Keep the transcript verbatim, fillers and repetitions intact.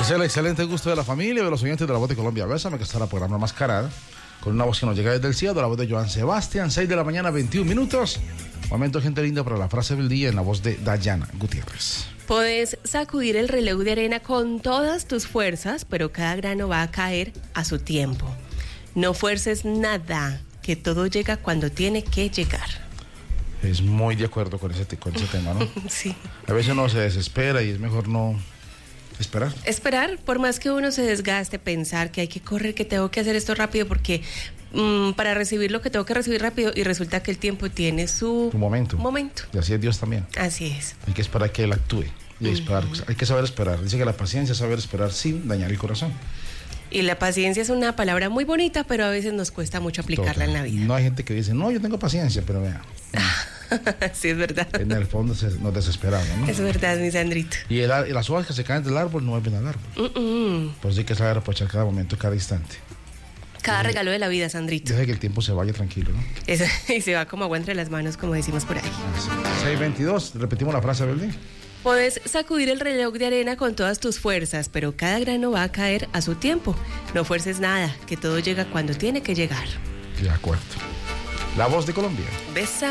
Es el excelente gusto de la familia, de los oyentes de La Voz de Colombia. Bésame, que está la programa mascarada, con una voz que nos llega desde el cielo, la voz de Joan Sebastián, seis de la mañana, veintiún minutos. Momento, gente linda, para la frase del día en la voz de Dayana Gutiérrez. Puedes sacudir el reloj de arena con todas tus fuerzas, pero cada grano va a caer a su tiempo. No fuerces nada, que todo llega cuando tiene que llegar. Es muy de acuerdo con ese, con ese tema, ¿no? Sí. A veces uno se desespera y es mejor no esperar. Esperar, por más que uno se desgaste, pensar que hay que correr, que tengo que hacer esto rápido porque mmm, para recibir lo que tengo que recibir rápido, y resulta que el tiempo tiene su, su momento. momento. Y así es Dios también. Así es. Hay que esperar que Él actúe. Y uh-huh. esperar, hay que saber esperar. Dice que la paciencia es saber esperar sin dañar el corazón. Y la paciencia es una palabra muy bonita, pero a veces nos cuesta mucho aplicarla Total. en la vida. No hay gente que dice, no, yo tengo paciencia, pero vea. Sí, es verdad. En el fondo se, nos desesperamos, ¿no? Es verdad, mi Sandrito. Y, el, y las hojas que se caen del árbol no vuelven al árbol. Uh-uh. Por eso hay que saber aprovechar cada momento, cada instante. Cada Deje, regalo de la vida, Sandrito. Deja que el tiempo se vaya tranquilo, ¿no? Eso, y se va como agua entre las manos, como decimos por ahí. seis veintidós, repetimos la frase del día. Puedes sacudir el reloj de arena con todas tus fuerzas, pero cada grano va a caer a su tiempo. No fuerces nada, que todo llega cuando tiene que llegar. De acuerdo. La Voz de Colombia. Bésame.